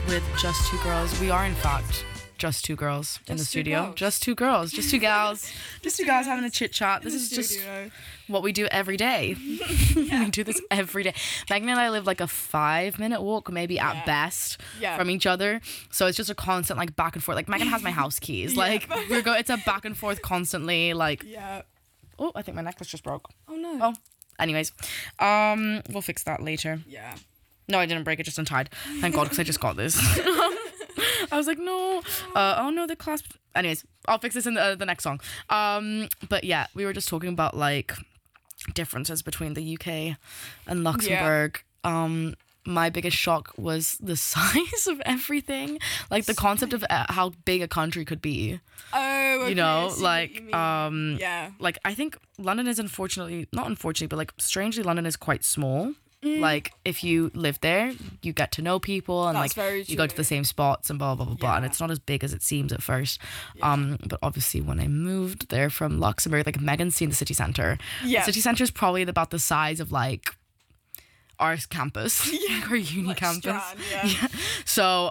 with Just Two Girls. We are, in fact, just two girls in the studio. Just two girls. Just two gals. Just two gals having a chit chat. This is just what we do every day. We do this every day. Megan and I live like a 5-minute walk, maybe at best, from each other. So it's just a constant like back and forth. Like Megan has my house keys. Like it's a back and forth constantly. Like oh, I think my necklace just broke. Oh no. Oh, anyways, we'll fix that later. Yeah. No, I didn't break it, just untied. Thank God, because I just got this. I was like, no. Oh no, the clasp. Anyways, I'll fix this in the next song. But yeah, we were just talking about like differences between the UK and Luxembourg. My biggest shock was the size of everything. Like the concept of how big a country could be. Oh, okay. You know, like like I think London is not unfortunately, but like strangely, London is quite small. Like if you live there, you get to know people and That's like you go to the same spots and blah blah blah blah, and it's not as big as it seems at first. But obviously when I moved there from Luxembourg, like Megan's seen the city centre. The city centre is probably about the size of like our campus, like our uni like campus. Strand, So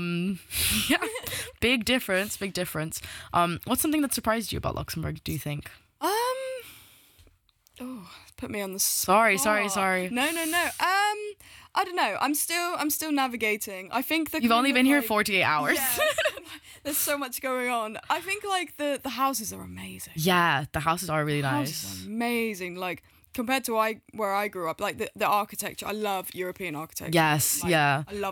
big difference. What's something that surprised you about Luxembourg, do you think? Oh, put me on the spot. Sorry. No. I don't know. I'm still navigating. I think you've only been here 48 hours. Yeah, there's so much going on. I think like the houses are amazing. Yeah, the houses are really nice. Houses are amazing. Like compared to where I grew up, like the architecture. I love European architecture. Yes, I love